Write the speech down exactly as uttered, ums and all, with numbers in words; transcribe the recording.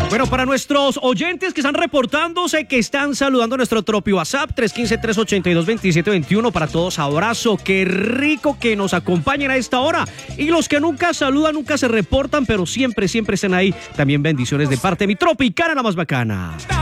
Bueno, para nuestros oyentes que están reportándose, que están saludando a nuestro propio WhatsApp, tres uno cinco, tres ocho dos, dos siete dos uno, para todos, abrazo, qué rico que nos acompañen a esta hora. Y los que nunca saludan, nunca se reportan, pero siempre, siempre están ahí, también bendiciones de parte de mi Tropicana, la más bacana.